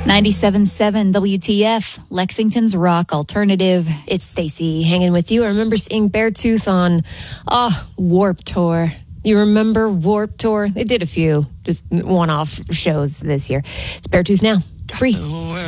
97.7 WTF, Lexington's rock alternative. It's Stacy hanging with you. I remember seeing Beartooth on Warped Tour. You remember Warped Tour? They did a few just one-off shows this year. It's Beartooth now. Free.